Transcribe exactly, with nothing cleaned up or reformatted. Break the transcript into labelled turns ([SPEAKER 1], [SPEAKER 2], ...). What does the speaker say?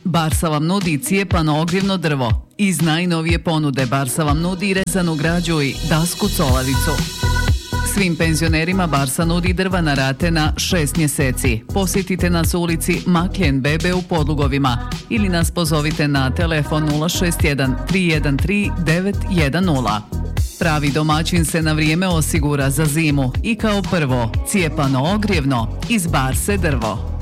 [SPEAKER 1] Barsa vam nudi cijepano ogrjevno drvo. Iz najnovije ponude Barsa vam nudi rezanu građu i dasku colavicu. Svim penzionerima Barsa nudi drva na rate na šest mjeseci. Posjetite nas u ulici Makljen Bebe u Podlugovima ili nas pozovite na telefon nula šest jedan tri jedan tri devet jedan nula. Pravi domaćin se na vrijeme osigura za zimu i kao prvo cijepano ogrjevno iz Barse drvo.